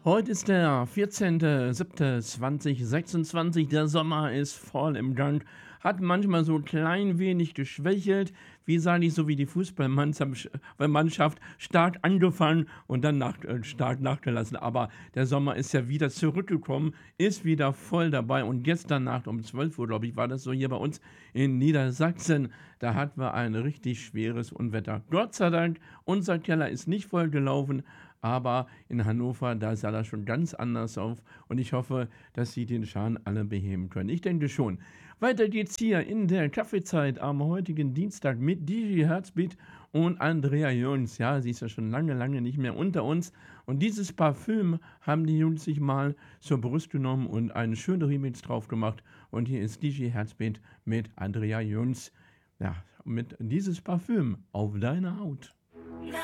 Heute ist der 14.07.2026. Der Sommer ist voll im Gang. Hat manchmal so klein wenig geschwächelt. Wie sage ich, so wie die Fußballmannschaft stark angefangen und dann stark nachgelassen. Aber der Sommer ist ja wieder zurückgekommen, ist wieder voll dabei. Und gestern Nacht um 12 Uhr, glaube ich, war das so hier bei uns in Niedersachsen. Da hatten wir ein richtig schweres Unwetter. Gott sei Dank, unser Keller ist nicht voll gelaufen. Aber in Hannover, da sah das schon ganz anders auf und ich hoffe, dass Sie den Schaden alle beheben können. Ich denke schon. Weiter geht's hier in der Kaffeezeit am heutigen Dienstag mit DJ Herzbeat und Andrea Jones. Ja, sie ist ja schon lange, lange nicht mehr unter uns. Und dieses Parfüm haben die Jungs sich mal zur Brust genommen und einen schönen Remix drauf gemacht. Und hier ist DJ Herzbeat mit Andrea Jones. Ja, mit dieses Parfüm auf deine Haut.